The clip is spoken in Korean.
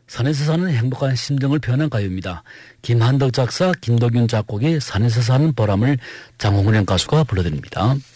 산에서 사는 행복한 심정을 표현한 가요입니다. 김한덕 작사, 김덕윤 작곡의 산에서 사는 보람을 장홍은행 가수가 불러드립니다.